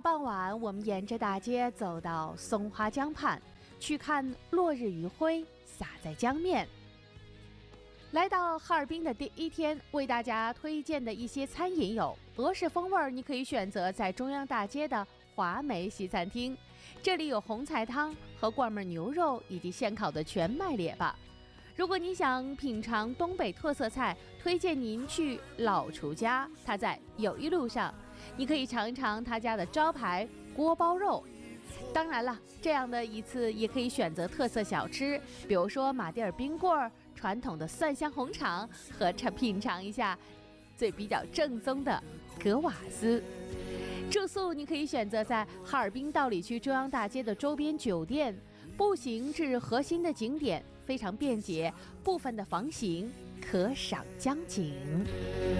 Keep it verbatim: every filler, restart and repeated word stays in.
了傍晚，我们沿着大街走到松花江畔，去看落日余晖洒在江面。来到哈尔滨的第一天，为大家推荐的一些餐饮有俄式风味，你可以选择在中央大街的华美西餐厅，这里有红菜汤和罐焖牛肉以及现烤的全麦列巴。如果你想品尝东北特色菜，推荐您去老厨家，他在友谊路上，你可以尝尝他家的招牌锅包肉。当然了，这样的一次也可以选择特色小吃，比如说马迭尔冰棍儿、传统的蒜香红肠，和尝品尝一下最比较正宗的格瓦斯。住宿你可以选择在哈尔滨道里区中央大街的周边酒店，步行至核心的景点非常便捷，部分的房型可赏江景。